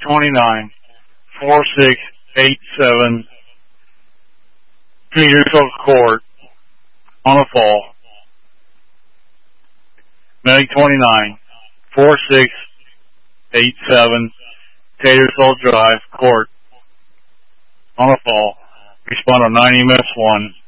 29 4687 Petersville Court on a fall. Medic 29 4687 Taylorsville Drive Court on a fall. Respond on 9 EMS 1.